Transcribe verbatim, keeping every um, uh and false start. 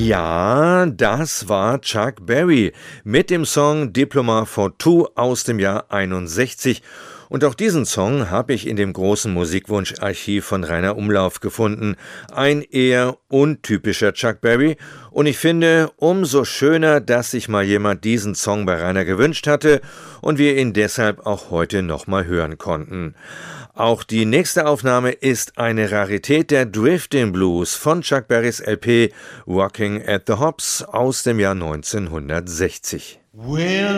Ja, das war Chuck Berry mit dem Song Diploma for Two aus dem Jahr einundsechzig. Und auch diesen Song habe ich in dem großen Musikwunscharchiv von Rainer Umlauf gefunden. Ein eher untypischer Chuck Berry. Und ich finde, umso schöner, dass sich mal jemand diesen Song bei Rainer gewünscht hatte und wir ihn deshalb auch heute nochmal hören konnten. Auch die nächste Aufnahme ist eine Rarität, der Drifting Blues von Chuck Berrys L P Walking at the Hops aus dem Jahr neunzehnhundertsechzig. Well,